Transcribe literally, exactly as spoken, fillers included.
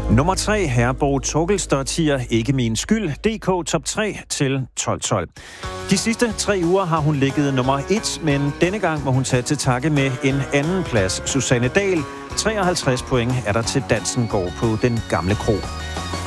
Nummer tre, Herborg Torkelstørtier, ikke min skyld, D K top tre til tolv tolv. De sidste tre uger har hun ligget nummer et, men denne gang må hun tage til takke med en anden plads. Susanne Dahl, treoghalvtreds point er der til Dansen går på den gamle kro.